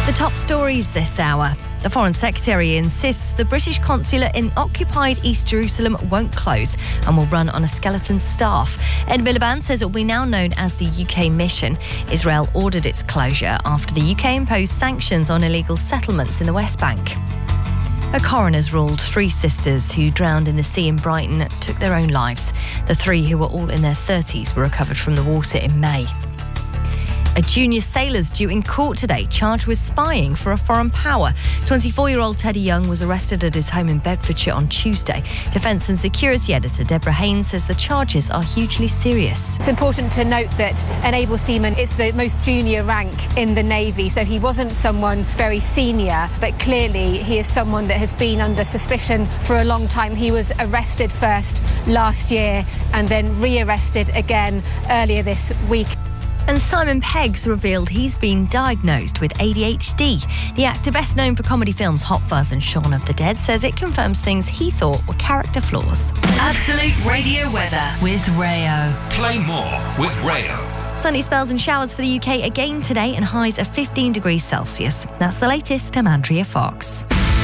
The top stories this hour. The Foreign Secretary insists the British consulate in occupied East Jerusalem won't close and will run on a skeleton staff. Ed Miliband says it will be now known as the UK mission. Israel ordered its closure after the UK imposed sanctions on illegal settlements in the West Bank. A coroner's ruled 3 sisters who drowned in the sea in Brighton took their own lives. The 3, who were all in their 30s, were recovered from the water in May. A junior sailor's due in court today, charged with spying for a foreign power. 24-year-old Teddy Young was arrested at his home in Bedfordshire on Tuesday. Defence and Security Editor Deborah Haynes says the charges are hugely serious. It's important to note that an able seaman is the most junior rank in the Navy, so he wasn't someone very senior, but clearly he is someone that has been under suspicion for a long time. He was arrested first last year and then re-arrested again earlier this week. And Simon Pegg's revealed he's been diagnosed with ADHD. The actor, best known for comedy films Hot Fuzz and Shaun of the Dead, says it confirms things he thought were character flaws. Absolute Radio weather with Rayo. Play more with Rayo. Sunny spells and showers for the UK again today and highs of 15 degrees Celsius. That's the latest. I'm Andrea Fox.